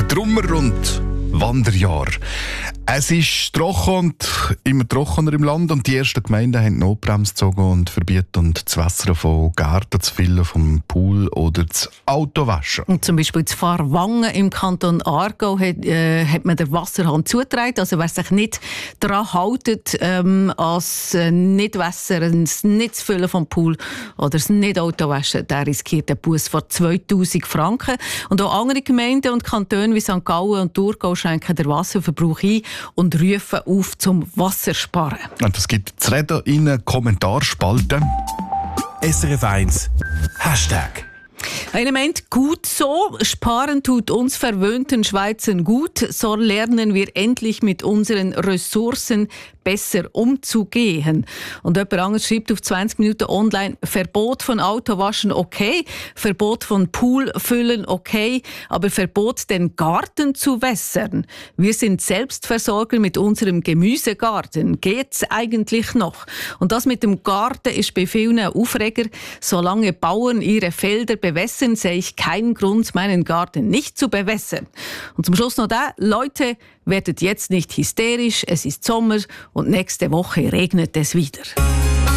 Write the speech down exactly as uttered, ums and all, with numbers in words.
Trummer- und Wanderjahr. Es ist trocken und immer trockener im Land und die ersten Gemeinden haben die Notbremse gezogen und verbieten das Wasser von Garten zu füllen, vom Pool oder das Auto waschen. Und zum Beispiel in Fahrwangen im Kanton Aargau hat, äh, hat man den Wasserhahn zugetragen. Also wer sich nicht daran hält, ähm, als äh, Nichtwässer, das nicht zu füllen vom Pool oder das Nicht-Auto waschen, der riskiert einen Buß von zweitausend Franken. Und auch andere Gemeinden und Kantone wie Sankt Gallen und Thurgau schränken den Wasserverbrauch ein und rufen auf zum Wassersparen. Und es gibt zu reden in einer Kommentarspalte. S R F eins Hashtag. Einer meint, gut so, sparen tut uns verwöhnten Schweizern gut, so lernen wir endlich mit unseren Ressourcen besser umzugehen. Und jemand anderes schreibt auf zwanzig Minuten online, Verbot von Autowaschen okay, Verbot von Poolfüllen okay, aber Verbot, den Garten zu wässern. Wir sind Selbstversorger mit unserem Gemüsegarten. Geht's eigentlich noch? Und das mit dem Garten ist bei vielen ein Aufreger. Solange Bauern ihre Felder bewässern, sehe ich keinen Grund, meinen Garten nicht zu bewässern. Und zum Schluss noch da, Leute, werdet jetzt nicht hysterisch, es ist Sommer und nächste Woche regnet es wieder.